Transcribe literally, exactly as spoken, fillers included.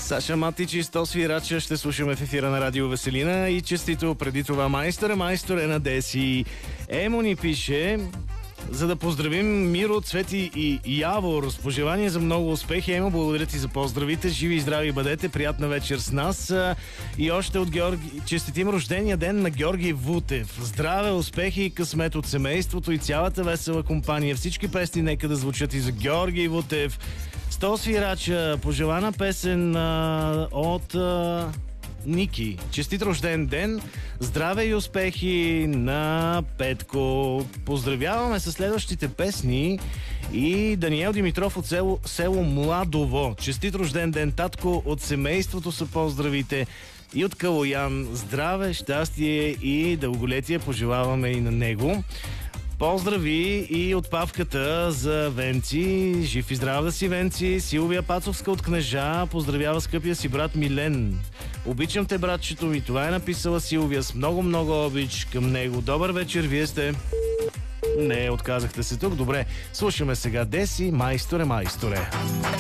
Саша Матич и сто свирача ще слушаме в ефира на Радио Веселина и честито преди това майсторе, майсторе на Деси. Емо ни пише: за да поздравим Миро, Цвети и Явор с пожелания за много успехи. Емо, благодаря ти за поздравите. Живи и здрави бъдете. Приятна вечер с нас. И още от Георги... Честитим рождения ден на Георги Вутев. Здраве, успехи и късмет от семейството и цялата весела компания. Всички песни нека да звучат и за Георги Вутев. сто свирача, пожелана песен а, от а, Ники. Честит рожден ден, здраве и успехи на Петко. Поздравяваме с следващите песни и Даниел Димитров от село, село Младово. Честит рожден ден, татко, от семейството са поздравите. И от Калоян, здраве, щастие и дълголетие пожелаваме и на него. Поздрави и от Павката за Венци. Жив и здрав да си, Венци. Силвия Пацовска от Кнежа поздравява скъпия си брат Милен. Обичам те, братчето ми. Това е написала Силвия с много-много обич към него. Добър вечер, вие сте... Не, отказахте се тук. Добре, слушаме сега Деси, майсторе, майсторе.